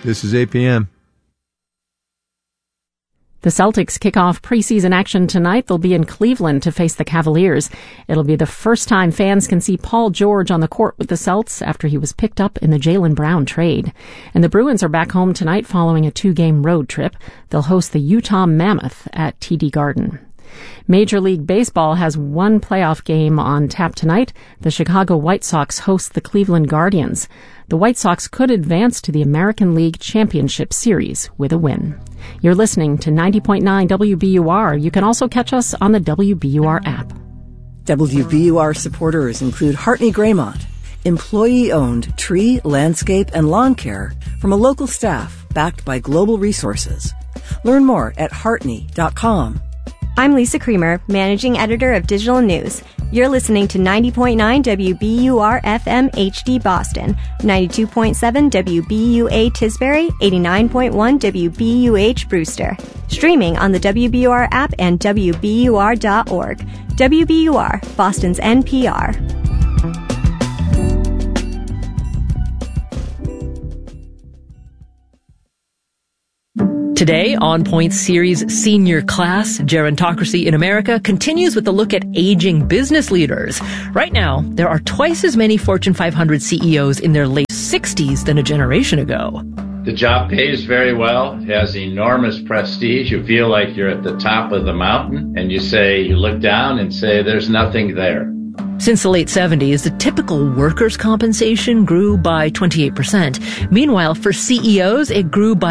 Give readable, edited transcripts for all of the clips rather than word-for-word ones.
This is APM. The Celtics kick off preseason action tonight. They'll be in Cleveland to face the Cavaliers. It'll be the first time fans can see Paul George on the court with the Celts after he was picked up in the Jaylen Brown trade. And the Bruins are back home tonight following a 2-game road trip. They'll host the Utah Mammoth at TD Garden. Major League Baseball has one playoff game on tap tonight. The Chicago White Sox host the Cleveland Guardians. The White Sox could advance to the American League Championship Series with a win. You're listening to 90.9 WBUR. You can also catch us on the WBUR app. WBUR supporters include Hartney Graymont, employee-owned tree, landscape, and lawn care from a local staff backed by global resources. Learn more at Hartney.com. I'm Lisa Creamer, Managing Editor of Digital News. You're listening to 90.9 WBUR FM HD Boston, 92.7 WBUA Tisbury, 89.1 WBUH Brewster. Streaming on the WBUR app and WBUR.org. WBUR, Boston's NPR. Today, On Point series Senior Class, Gerontocracy in America continues with a look at aging business leaders. Right now, there are twice as many Fortune 500 CEOs in their late 60s than a generation ago. The job pays very well, has enormous prestige. You feel like you're at the top of the mountain, and you look down and say, there's nothing there. Since the late 70s, the typical workers' compensation grew by 28%. Meanwhile, for CEOs, it grew by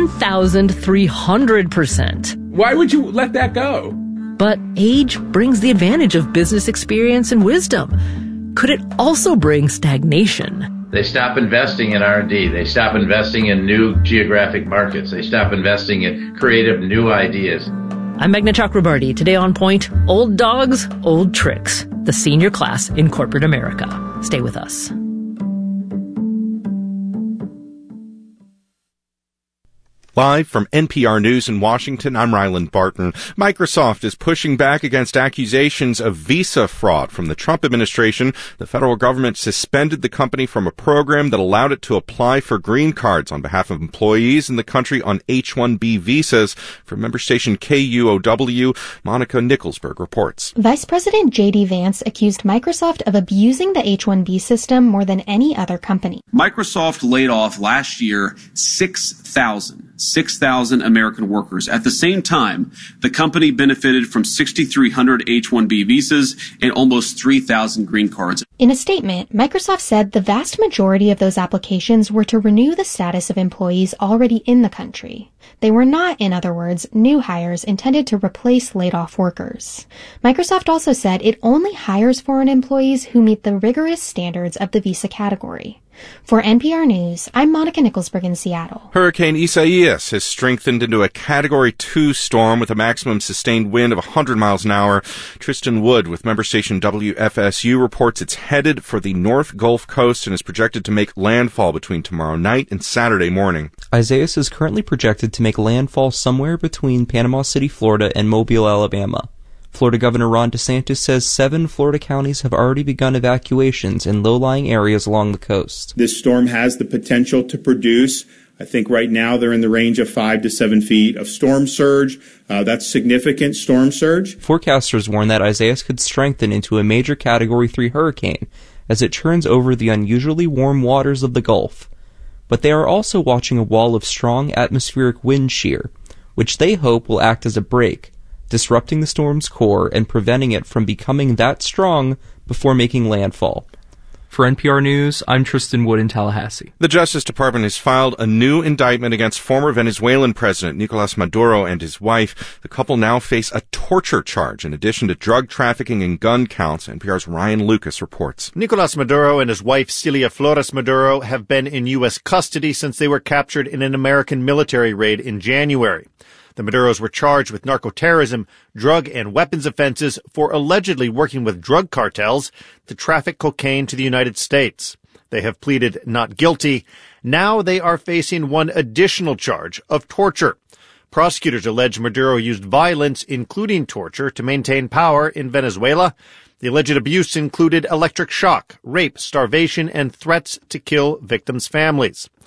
1,300%. Why would you let that go? But age brings the advantage of business experience and wisdom. Could it also bring stagnation? They stop investing in R&D. They stop investing in new geographic markets. They stop investing in creative new ideas. I'm Meghna Chakrabarty. Today on Point, old dogs, old tricks. The senior class in corporate America. Stay with us. Live from NPR News in Washington, I'm Ryland Barton. Microsoft is pushing back against accusations of visa fraud from the Trump administration. The federal government suspended the company from a program that allowed it to apply for green cards on behalf of employees in the country on H-1B visas. From member station KUOW, Monica Nicholsberg reports. Vice President J.D. Vance accused Microsoft of abusing the H-1B system more than any other company. Microsoft laid off last year 6,000 American workers. At the same time, the company benefited from 6,300 H-1B visas and almost 3,000 green cards. In a statement, Microsoft said the vast majority of those applications were to renew the status of employees already in the country. They were not, in other words, new hires intended to replace laid-off workers. Microsoft also said it only hires foreign employees who meet the rigorous standards of the visa category. For NPR News, I'm Monica Nicholsberg in Seattle. Hurricane Isaias has strengthened into a Category 2 storm with a maximum sustained wind of 100 miles an hour. Tristan Wood with member station WFSU reports it's headed for the North Gulf Coast and is projected to make landfall between tomorrow night and Saturday morning. Isaias is currently projected to make landfall somewhere between Panama City, Florida and Mobile, Alabama. Florida Governor Ron DeSantis says 7 Florida counties have already begun evacuations in low-lying areas along the coast. This storm has the potential to produce, I think right now they're in the range of 5 to 7 feet of storm surge. That's significant storm surge. Forecasters warn that Isaias could strengthen into a major Category 3 hurricane as it churns over the unusually warm waters of the Gulf. But they are also watching a wall of strong atmospheric wind shear, which they hope will act as a brake, disrupting the storm's core and preventing it from becoming that strong before making landfall. For NPR News, I'm Tristan Wood in Tallahassee. The Justice Department has filed a new indictment against former Venezuelan President Nicolas Maduro and his wife. The couple now face a torture charge in addition to drug trafficking and gun counts. NPR's Ryan Lucas reports. Nicolas Maduro and his wife Celia Flores Maduro have been in U.S. custody since they were captured in an American military raid in January. The Maduros were charged with narcoterrorism, drug and weapons offenses for allegedly working with drug cartels to traffic cocaine to the United States. They have pleaded not guilty. Now they are facing one additional charge of torture. Prosecutors allege Maduro used violence, including torture, to maintain power in Venezuela. The alleged abuse included electric shock, rape, starvation, and threats to kill victims' families.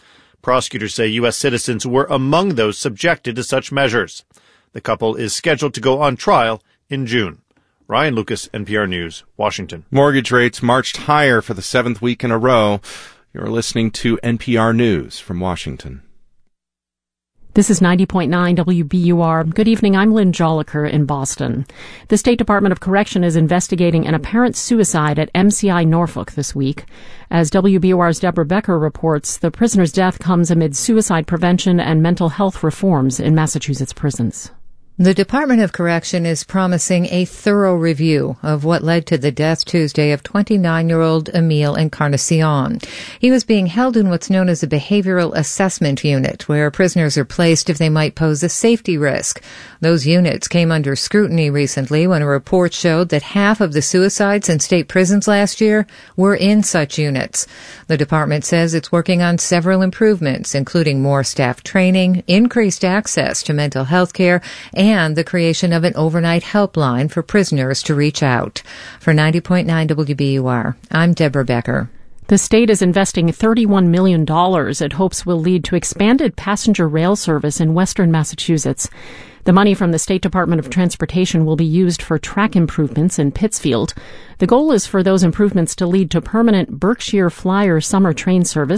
Prosecutors say U.S. citizens were among those subjected to such measures. The couple is scheduled to go on trial in June. Ryan Lucas, NPR News, Washington. Mortgage rates marched higher for the 7th week in a row. You're listening to NPR News from Washington. This is 90.9 WBUR. Good evening. I'm Lynn Joliker in Boston. The State Department of Correction is investigating an apparent suicide at MCI Norfolk this week. As WBUR's Deborah Becker reports, the prisoner's death comes amid suicide prevention and mental health reforms in Massachusetts prisons. The Department of Correction is promising a thorough review of what led to the death Tuesday of 29-year-old Emile Encarnacion. He was being held in what's known as a behavioral assessment unit, where prisoners are placed if they might pose a safety risk. Those units came under scrutiny recently when a report showed that half of the suicides in state prisons last year were in such units. The department says it's working on several improvements, including more staff training, increased access to mental health care, and the creation of an overnight helpline for prisoners to reach out. For 90.9 WBUR, I'm Deborah Becker. The state is investing $31 million it hopes will lead to expanded passenger rail service in western Massachusetts. The money from the State Department of Transportation will be used for track improvements in Pittsfield. The goal is for those improvements to lead to permanent Berkshire Flyer summer train service